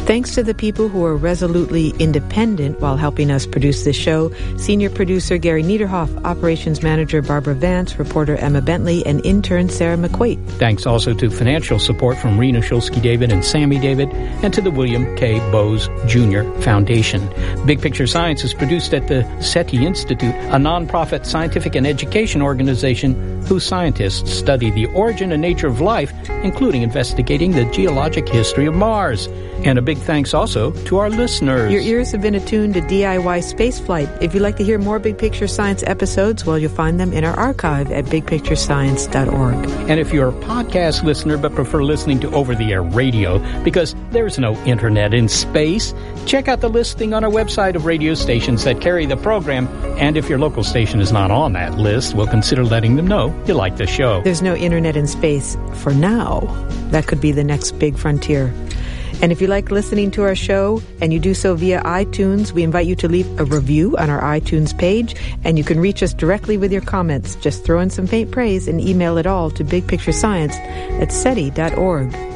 Thanks to the people who are resolutely independent while helping us produce this show: Senior Producer Gary Niederhoff, Operations Manager Barbara Vance, Reporter Emma Bentley, and Intern Sarah McQuaid. Thanks also to financial support from Rena Shulsky-David and Sammy David, and to the William K. Bowes Jr. Foundation. Big Picture Science is produced at the SETI Institute, a nonprofit scientific and education organization whose scientists study the origin and nature of life, including investigating the geologic history of Mars. And a big thanks also to our listeners. Your ears have been attuned to DIY Spaceflight. If you'd like to hear more Big Picture Science episodes, well, you'll find them in our archive at bigpicturescience.org. And if you're a podcast listener but prefer listening to over-the-air radio because there's no internet in space, check out the listing on our website of radio stations that carry the program. And if your local station is not on that list, we'll consider letting them know you like the show. There's no internet in space for now. That could be the next big frontier. And if you like listening to our show and you do so via iTunes, we invite you to leave a review on our iTunes page, and you can reach us directly with your comments. Just throw in some faint praise and email it all to bigpicturescience@seti.org.